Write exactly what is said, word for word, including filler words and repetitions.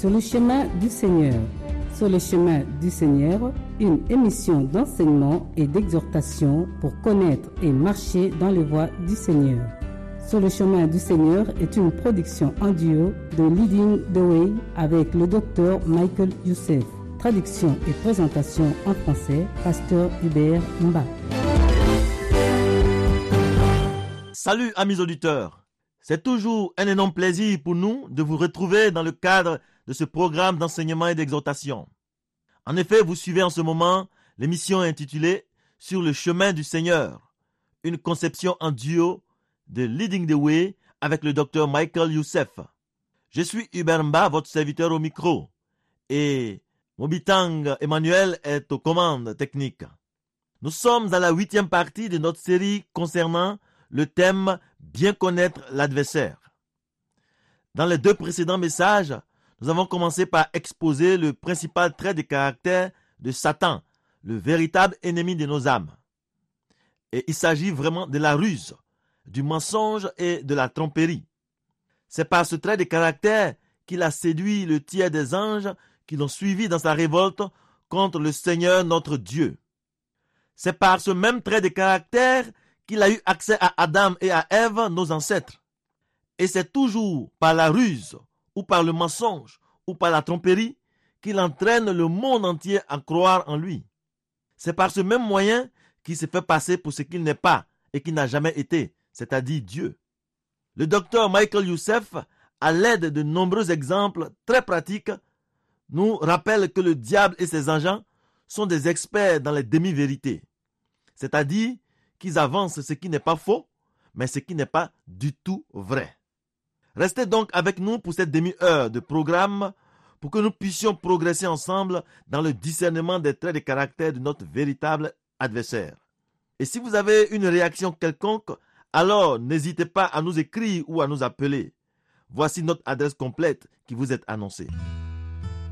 sur le chemin du Seigneur. Sur le chemin du Seigneur, une émission d'enseignement et d'exhortation pour connaître et marcher dans les voies du Seigneur. Sur le chemin du Seigneur est une production en duo de Leading the Way avec le docteur Michael Youssef. Traduction et présentation en français, Pasteur Hubert Mba. Salut amis auditeurs. C'est toujours un énorme plaisir pour nous de vous retrouver dans le cadre de ce programme d'enseignement et d'exhortation. En effet, vous suivez en ce moment l'émission intitulée « Sur le chemin du Seigneur », une conception en duo de Leading the Way avec le docteur Michael Youssef. Je suis Hubert Mba, votre serviteur au micro, et Mobitang Emmanuel est aux commandes techniques. Nous sommes à la huitième partie de notre série concernant le thème « Bien connaître l'adversaire ». Dans les deux précédents messages, nous avons commencé par exposer le principal trait de caractère de Satan, le véritable ennemi de nos âmes. Et il s'agit vraiment de la ruse, du mensonge et de la tromperie. C'est par ce trait de caractère qu'il a séduit le tiers des anges qui l'ont suivi dans sa révolte contre le Seigneur notre Dieu. C'est par ce même trait de caractère qu'il a eu accès à Adam et à Ève, nos ancêtres. Et c'est toujours par la ruse, ou par le mensonge, ou par la tromperie, qu'il entraîne le monde entier à croire en lui. C'est par ce même moyen qu'il se fait passer pour ce qu'il n'est pas et qu'il n'a jamais été, c'est-à-dire Dieu. Le docteur Michael Youssef, à l'aide de nombreux exemples très pratiques, nous rappelle que le diable et ses agents sont des experts dans les demi-vérités, c'est-à-dire qu'ils avancent ce qui n'est pas faux, mais ce qui n'est pas du tout vrai. Restez donc avec nous pour cette demi-heure de programme pour que nous puissions progresser ensemble dans le discernement des traits de caractère de notre véritable adversaire. Et si vous avez une réaction quelconque, alors n'hésitez pas à nous écrire ou à nous appeler. Voici notre adresse complète qui vous est annoncée.